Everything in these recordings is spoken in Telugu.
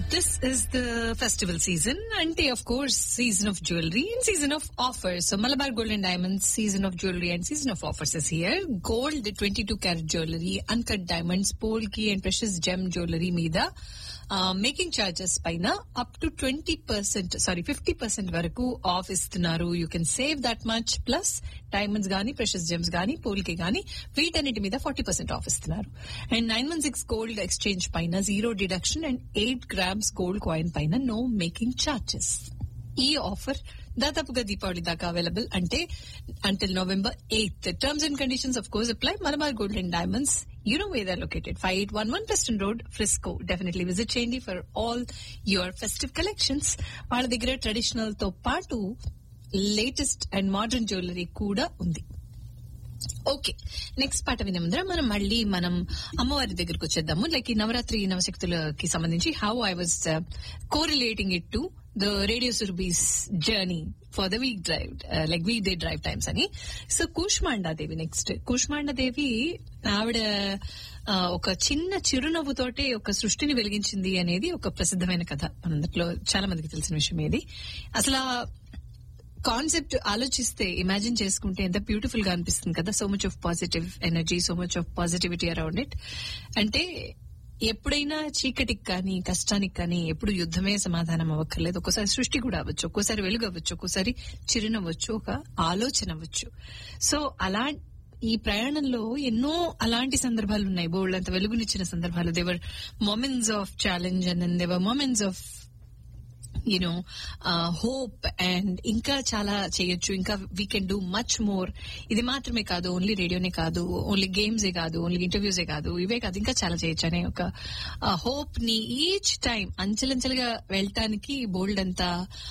This is the festival season and of course season of jewelry and season of offers. So Malabar Gold and Diamonds season of jewelry and season of offers is here. Gold 22 karat jewelry, uncut diamonds, polki and precious gem jewelry meeda making charges పైన అప్ టు 50% వరకు ఆఫ్ ఇస్తున్నారు. You can save that much. Plus diamonds గానీ, ప్రెషస్ జెమ్స్ గానీ, పోల్కి గానీ వీటన్నిటి మీద 40% ఆఫ్ ఇస్తున్నారు. అండ్ 916 గోల్డ్ ఎక్స్చేంజ్ పైన 0 deduction and 8 grams gold coin పైన నో మేకింగ్ చార్జెస్. ఈ ఆఫర్ దాదాపుగా దీపావళి దాకా అవైలబుల్, అంటే until November 8th. Terms and conditions of course apply. Malabar Gold and Diamonds, you know where they're located, 5811 Preston Road, Frisco. Definitely visit Chendi for all your festive collections. వాళ్ళ దగ్గర ట్రెడిషనల్ తో పాటు లేటెస్ట్ అండ్ మోడర్న్ జ్యువెలరీ కూడా ఉంది. ఓకే, నెక్స్ట్ పాట వినే ముందర మనం అమ్మవారి దగ్గరకు వచ్చేద్దాము. లైక్ ఈ నవరాత్రి నవశక్తులకి సంబంధించి how I was correlating it to the Radio Surabhi's journey for the weekday drive times ani. So Kushmanda Devi next. Kushmanda Devi ఆవిడ ఒక చిన్న చిరునవ్వుతోటే ఒక సృష్టిని వెలిగించింది అనేది ఒక ప్రసిద్ధమైన కథ. అందులో చాలా మందికి తెలిసిన విషయం ఏది. అసలు కాన్సెప్ట్ ఆలోచిస్తే, ఇమాజిన్ చేసుకుంటే ఎంత బ్యూటిఫుల్ గా అనిపిస్తుంది కదా. So much of positive energy, so much of positivity around it. అంటే ఎప్పుడైనా చీకటికి కానీ, కష్టానికి కానీ ఎప్పుడు యుద్ధమే సమాధానం అవ్వక్కర్లేదు. ఒక్కోసారి సృష్టి కూడా అవ్వచ్చు, ఒక్కోసారి వెలుగు అవ్వచ్చు, ఒక్కోసారి చిరునవ్వచ్చు, ఒక ఆలోచన అవ్వచ్చు. సో అలా ఈ ప్రయాణంలో ఎన్నో అలాంటి సందర్భాలు ఉన్నాయి. బోల్డ్ అంత వెలుగునిచ్చిన సందర్భాలు. దేవర్ moments of challenge and they were moments of hope and ఇంకా చాలా చేయొచ్చు. ఇంకా we can do much more. ఇది మాత్రమే కాదు, ఓన్లీ రేడియోనే కాదు, ఓన్లీ గేమ్సే కాదు, ఓన్లీ ఇంటర్వ్యూసే కాదు, ఇవే కాదు, ఇంకా చాలా చేయొచ్చు అనే ఒక హోప్ ని ఈచ్ టైం అంచెలంచెలుగా వెళ్ళటానికి బోల్డ్ అంత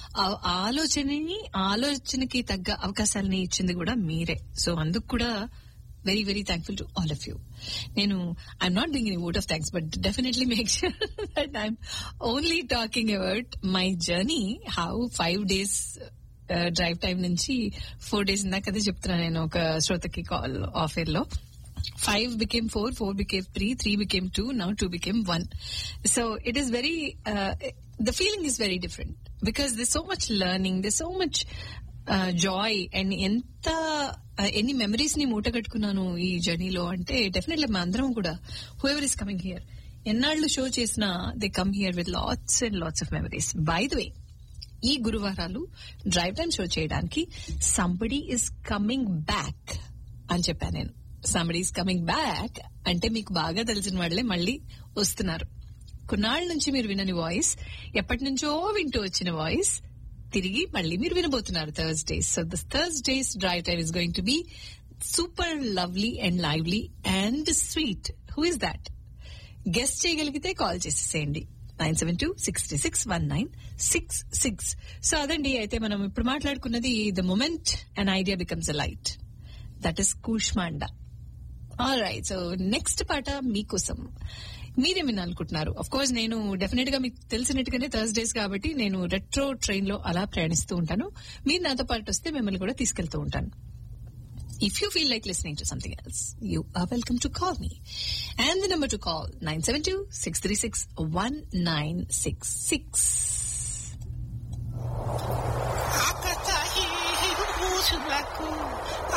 ఆలోచనకి తగ్గ అవకాశాలని ఇచ్చింది కూడా మీరే. సో అందుకు కూడా very very thankful to all of you. I'm not doing any vote of thanks, but definitely make sure that I'm only talking about my journey, how 5 days drive time నుంచి 4 days ఇందాకదే చెప్తున్నా నేను ఒక శ్రోతకి కాల్ ఆఫర్ లో. 5 became 4, 4 became 3, 3 became 2, now 2 became 1. So it is very the feeling is very different because there's so much learning, there's so much Joy and ఎన్ని మెమరీస్ ని మూటగట్టుకున్నాను ఈ జర్నీలో అంటే డెఫినెట్లీ మా అందరం కూడా హూఎవర్ ఇస్ కమింగ్ హియర్ ఎన్నాళ్ళు షో చేసినా they come here with lots and lots of memories. By the way, ఈ గురువారాలు డ్రైవ్ టైమ్ షో చేయడానికి సంబడీ ఇస్ కమింగ్ బ్యాక్ అని చెప్పాను నేను. సంబడీ ఇస్ కమింగ్ బ్యాక్ అంటే మీకు బాగా తెలిసిన వాళ్ళే మళ్ళీ వస్తున్నారు. కొన్నాళ్ళ నుంచి మీరు వినని వాయిస్, ఎప్పటి నుంచో వింటూ వచ్చిన వాయిస్ తిరిగి మళ్ళీ మీరు వినబోతున్నారు Thursdays. So this Thursdays drive time is going to be super lovely and lively and sweet. Who is that? Guest చేయగలిగితే కాల్ చేసేసేయండి 972-66-1966. సో అదండి, అయితే మనం ఇప్పుడు మాట్లాడుకున్నది the moment and idea becomes a light. That is Kushmanda. All right, so next పాట మీకోసం. మీరేమనుకుంటున్నారు? అఫ్ కోర్స్ నేను డెఫినెట్ గా మీకు తెలిసినట్టుగానే థర్స్డేస్ కాబట్టి నేను రెట్రో ట్రైన్ లో అలా ప్రయాణిస్తూ ఉంటాను. మీరు నాతో పాటు వస్తే మిమ్మల్ని కూడా తీసుకెళ్తూ ఉంటాను. If you feel like listening to something else, you are welcome to call me. And the number to call 972-636-1966.